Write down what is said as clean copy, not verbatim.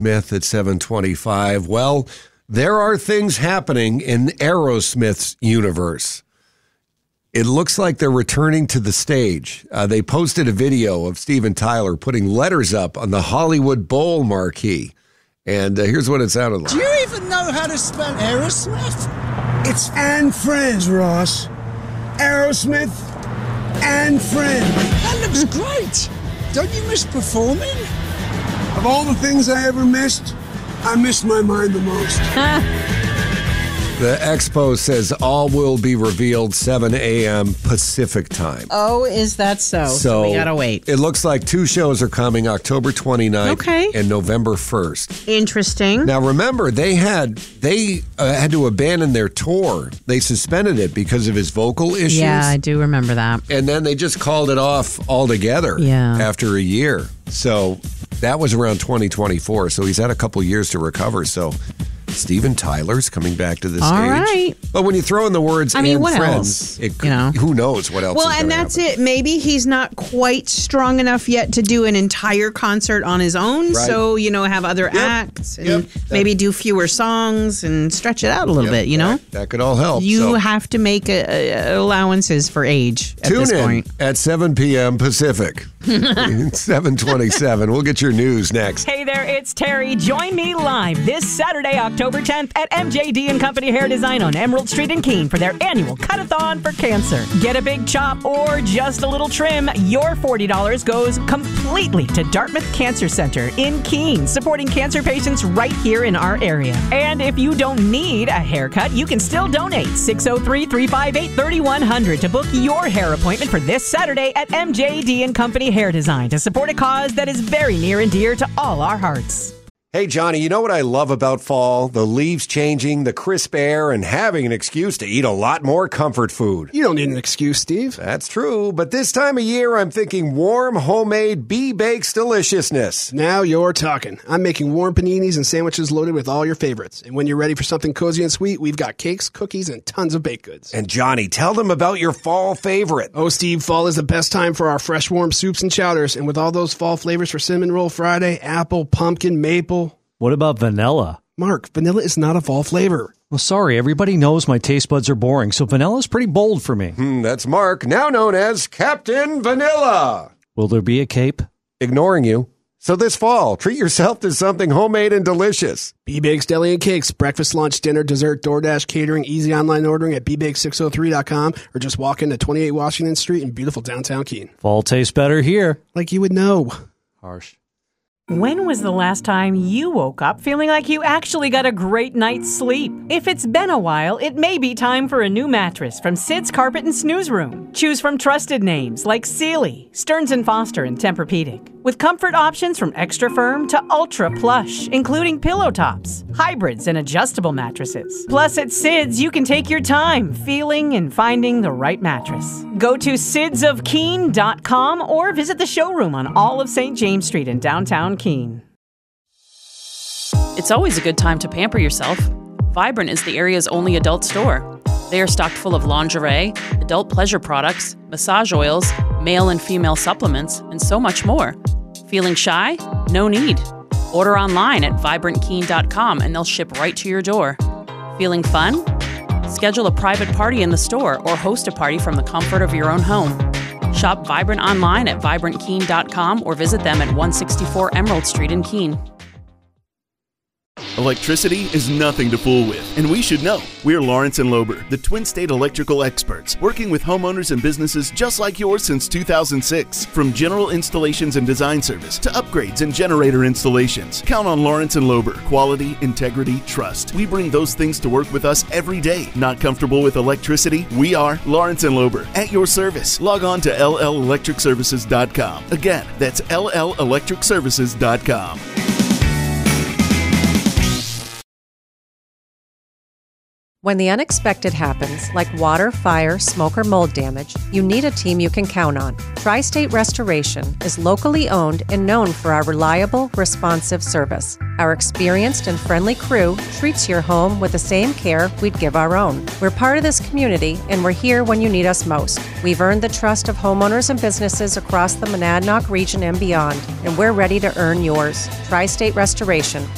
Aerosmith at 7:25. Well, there are things happening in Aerosmith's universe. It looks like they're returning to the stage. They posted a video of Steven Tyler putting letters up on the Hollywood Bowl marquee. And here's what it sounded like. Do you even know how to spell Aerosmith? It's and Friends, Ross. Aerosmith and Friends. That looks great. Don't you miss performing? Of all the things I ever missed, I miss my mind the most. The expo says all will be revealed 7 a.m. Pacific time. Oh, is that so? So we gotta wait. It looks like 2 shows are coming, October 29th and November 1st. Interesting. Now remember, they had to abandon their tour. They suspended it because of his vocal issues. Yeah, I do remember that. And then they just called it off altogether after a year. So that was around 2024. So he's had a couple years to recover. So Steven Tyler's coming back to the stage. All right. But when you throw in the words what Friends, else? Who knows what else Well, is and that's happen. it. Maybe he's not quite strong enough yet to do an entire concert on his own. Right. So, have other acts and maybe do fewer songs and stretch it out a little bit, That could all help. You have to make allowances for age at this point. Tune in at 7 p.m. Pacific. 7:27. We'll get your news next. Hey there, it's Terry. Join me live this Saturday, October 10th at MJD and Company Hair Design on Emerald Street in Keene for their annual Cut-a-thon for cancer. Get a big chop or just a little trim. Your $40 goes completely to Dartmouth Cancer Center in Keene, supporting cancer patients right here in our area. And if you don't need a haircut, you can still donate. 603-358-3100 to book your hair appointment for this Saturday at MJD and Company Hair Design to support a cause that is very near and dear to all our hearts. Hey, Johnny, you know what I love about fall? The leaves changing, the crisp air, and having an excuse to eat a lot more comfort food. You don't need an excuse, Steve. That's true, but this time of year, I'm thinking warm, homemade B-Bakes deliciousness. Now you're talking. I'm making warm paninis and sandwiches loaded with all your favorites. And when you're ready for something cozy and sweet, we've got cakes, cookies, and tons of baked goods. And Johnny, tell them about your fall favorite. Oh, Steve, fall is the best time for our fresh, warm soups and chowders. And with all those fall flavors for Cinnamon Roll Friday, apple, pumpkin, maple. What about vanilla? Mark, vanilla is not a fall flavor. Well, sorry, everybody knows my taste buds are boring, so vanilla's pretty bold for me. That's Mark, now known as Captain Vanilla. Will there be a cape? Ignoring you. So this fall, treat yourself to something homemade and delicious. B-Bakes Deli and Cakes, breakfast, lunch, dinner, dessert, DoorDash, catering, easy online ordering at bbake603.com or just walk into 28 Washington Street in beautiful downtown Keene. Fall tastes better here. Like you would know. Harsh. When was the last time you woke up feeling like you actually got a great night's sleep? If it's been a while, it may be time for a new mattress from Sid's Carpet and Snooze Room. Choose from trusted names like Sealy, Stearns & Foster, and Tempur-Pedic. With comfort options from extra firm to ultra plush, including pillow tops, hybrids, and adjustable mattresses. Plus, at Sid's, you can take your time feeling and finding the right mattress. Go to sidsofkeene.com or visit the showroom on all of St. James Street in downtown Keene. It's always a good time to pamper yourself. Vibrant is the area's only adult store. They are stocked full of lingerie, adult pleasure products, massage oils, male and female supplements, and so much more. Feeling shy? No need. Order online at vibrantkeene.com and they'll ship right to your door. Feeling fun? Schedule a private party in the store or host a party from the comfort of your own home. Shop Vibrant online at vibrantkeene.com or visit them at 164 Emerald Street in Keene. Electricity is nothing to fool with, and we should know. We're Lawrence and Lober, the Twin State electrical experts, working with homeowners and businesses just like yours since 2006. From general installations and design service to upgrades and generator installations, count on Lawrence and Lober. Quality, integrity, trust. We bring those things to work with us every day. Not comfortable with electricity? We are Lawrence and Lober, at your service. Log on to LLElectricServices.com. Again, that's LLElectricServices.com. When the unexpected happens, like water, fire, smoke, or mold damage, you need a team you can count on. Tri-State Restoration is locally owned and known for our reliable, responsive service. Our experienced and friendly crew treats your home with the same care we'd give our own. We're part of this community, and we're here when you need us most. We've earned the trust of homeowners and businesses across the Monadnock region and beyond, and we're ready to earn yours. Tri-State Restoration,